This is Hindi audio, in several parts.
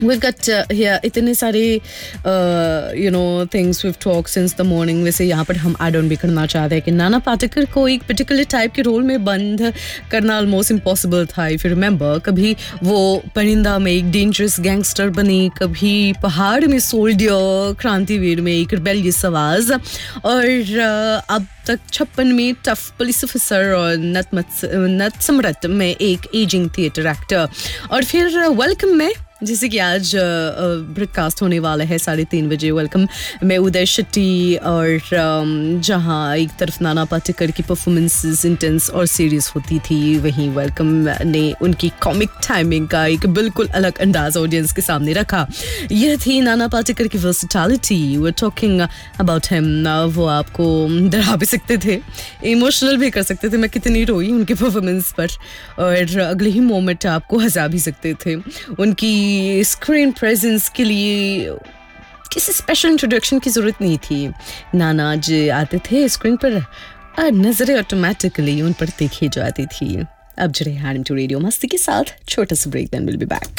We've got here इतने सारे things we've talked since the morning. वैसे यहाँ पर हम add on भी करना चाहते हैं कि नाना पाटेकर को एक particular type के रोल में बंद करना almost impossible था. If you remember, कभी वो परिंदा में एक dangerous gangster बनी, कभी पहाड़ में soldier, क्रांतिवीर में एक rebellious आवाज, और अब तक 56 में टफ पुलिस ऑफिसर और नटसम्राट में एक एजिंग थिएटर एक्टर. और फिर वेलकम में, जैसे कि आज ब्रॉडकास्ट होने वाला है 3:30 बजे, वेलकम में उदय शेट्टी, और जहां एक तरफ नाना पाटेकर की परफॉर्मेंसेस इंटेंस और सीरियस होती थी, वहीं वेलकम ने उनकी कॉमिक टाइमिंग का एक बिल्कुल अलग अंदाज ऑडियंस के सामने रखा. यह थी नाना पाटेकर की versatility. We are talking about him. वो आपको डरा भी सकते थे, इमोशनल भी कर सकते थे. मैं कितनी रोई उनके परफॉर्मेंस पर, और अगले ही मोमेंट आपको हंसा भी सकते थे. उनकी स्क्रीन प्रेजेंस के लिए किसी स्पेशल इंट्रोडक्शन की जरूरत नहीं थी. नाना जी आते थे स्क्रीन पर, नजरें ऑटोमेटिकली उन पर देखी जाती थी. अब जुड़े RM2 रेडियो मस्ती के साथ. छोटा सा break, then will be back.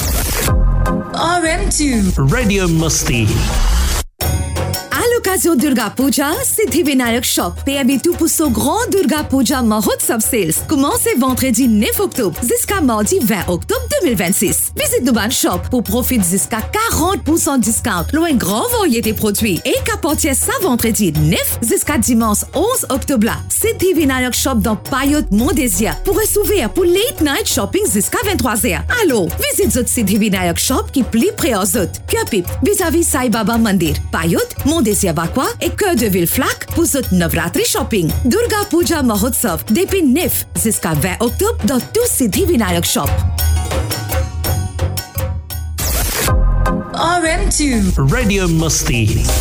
RM2 radio मस्ती. L'occasion Durga Puja, Siddhivinayak Shop PME tout pour son grand Durga Puja Mahotsav Sales. Commencez vendredi 9 octobre jusqu'à mardi 20 octobre 2026. Visite Duban Shop pour profiter jusqu'à 40% de discount. L'on une grande variété de produits. Et qu'à partir ça vendredi 9 jusqu'à dimanche 11 octobre là. Siddhivinayak Shop dans Payot Mondésia pour recevoir pour late night shopping jusqu'à 23h. Alors, visite votre Siddhivinayak Shop qui plie près aux autres. Kapip, vis-à-vis Sai Baba Mandir. Payot, Mondésia Bakwa et Cœur de Ville Flac pour votre Navratri Shopping. Durga Puja Mahotsav depuis 9 jusqu'à 20 octobre dans tout Siddhivinayak Shop. RM2 Radio Masti.